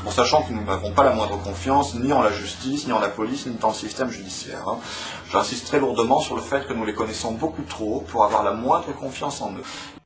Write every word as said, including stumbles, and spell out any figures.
en sachant que nous n'avons pas la moindre confiance ni en la justice, ni en la police, ni dans le système judiciaire. Hein. J'insiste très lourdement sur le fait que nous les connaissons beaucoup trop pour avoir la moindre confiance en eux.